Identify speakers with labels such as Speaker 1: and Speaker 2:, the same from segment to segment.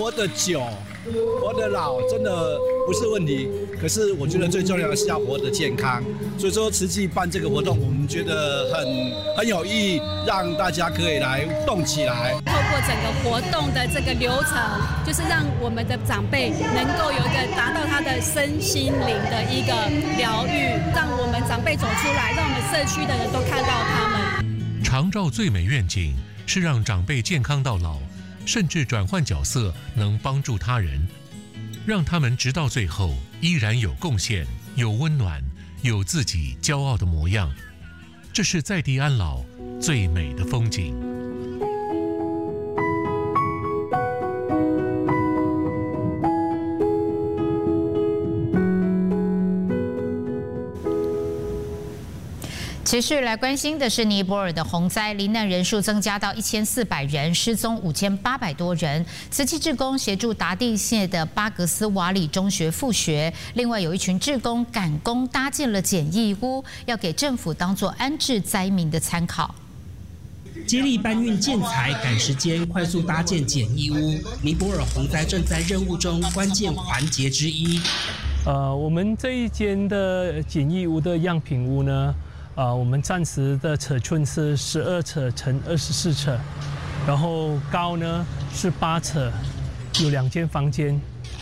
Speaker 1: 活得久、活得老，真的不是问题。可是我觉得最重要的是要活得健康。所以说，慈济办这个活动，我们觉得很有意义，让大家可以来动起来。
Speaker 2: 透过整个活动的这个流程，就是让我们的长辈能够有一个达到他的身心灵的一个疗愈，让我们长辈走出来，让我们社区的人都看到他们。
Speaker 3: 长照最美愿景是让长辈健康到老，甚至转换角色，能帮助他人，让他们直到最后依然有贡献、有温暖、有自己骄傲的模样。这是在地安老最美的风景。
Speaker 4: 持续来关心的是尼泊尔的洪灾，罹难人数增加到1400人，失踪5800多人。慈济志工协助达地县的巴格斯瓦里中学复学，另外有一群志工赶工搭建了简易屋，要给政府当作安置灾民的参考。
Speaker 5: 接力搬运建材，赶时间，快速搭建简易屋，尼泊尔洪灾赈灾任务中关键环节之一。
Speaker 6: 我们这一间的简易屋的样品屋呢？我们暂时的尺寸是12尺乘24尺，然后高呢是8尺，有2间房间。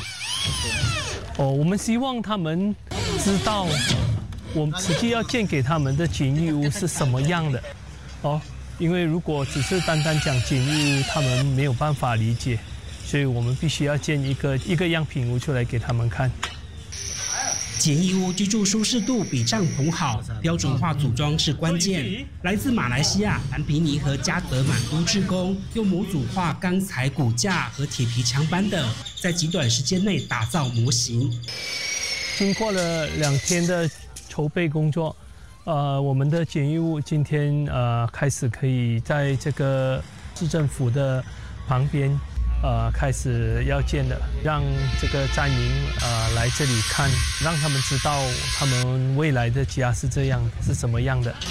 Speaker 6: 我们希望他们知道，我们实际要建给他们的简易屋是什么样的。因为如果只是单单讲简易屋，他们没有办法理解，所以我们必须要建一个样品屋出来给他们看。
Speaker 5: 简易屋居住舒适度比帐篷好，标准化组装是关键。来自马来西亚、兰比尼和加德满都志工用模组化钢材骨架和铁皮墙板等，在极短时间内打造模型。
Speaker 6: 经过了2天的筹备工作，我们的简易屋今天开始可以在这个市政府的旁边。开始要建了，让这个灾民来这里看，让他们知道他们未来的家是什么样的。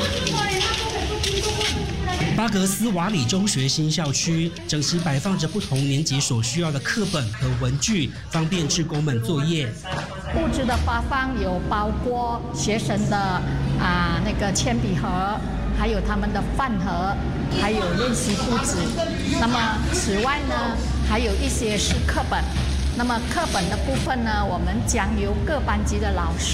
Speaker 5: 巴格斯瓦里中学新校区整齐摆放着不同年级所需要的课本和文具，方便志工们作业。
Speaker 7: 物质的发放有包括学生的那个铅笔盒。还有他们的饭盒，还有练习簿子。那么此外呢，还有一些是课本。那么课本的部分呢，我们将由各班级的老师